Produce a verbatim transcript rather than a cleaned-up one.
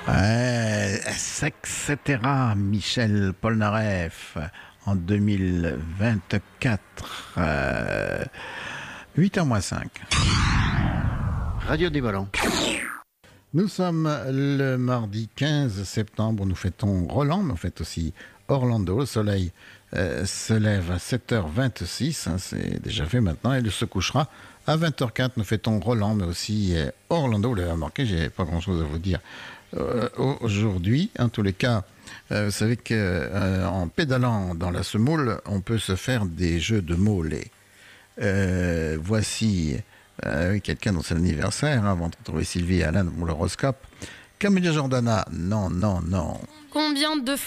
Ouais, et cetera. Michel Polnareff en deux mille vingt-quatre. Euh, huit heures moins cinq. Radio des Ballons. Nous sommes le mardi quinze septembre. Nous fêtons Roland, mais on fête aussi Orlando. Le soleil euh, se lève à sept heures vingt-six. Hein, c'est déjà fait maintenant. Et il se couchera à vingt heures quatre. Nous fêtons Roland, mais aussi euh, Orlando. Vous l'avez remarqué, j'ai pas grand-chose à vous dire euh, aujourd'hui. En tous les cas, euh, vous savez qu'en euh, pédalant dans la semoule, on peut se faire des jeux de mots laids. Euh, voici euh, quelqu'un dont c'est l'anniversaire, hein, avant de retrouver Sylvie et Alain pour l'horoscope. Camélia Jordana, non, non, non. Combien de